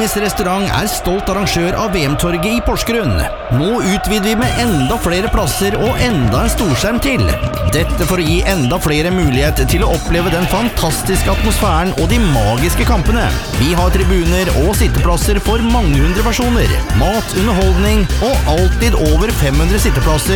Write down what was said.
Jimmys restaurant stolt arrangør av VM-torget i Porsgrunn. Nå utvider vi med enda flere plasser og enda en storskjerm til. Dette for å gi enda flere mulighet til å oppleve den fantastiske atmosfæren og de magiske kampene. Vi har tribuner og sitteplasser for mange hundre personer. Mat, underholdning og alltid over 500 sitteplasser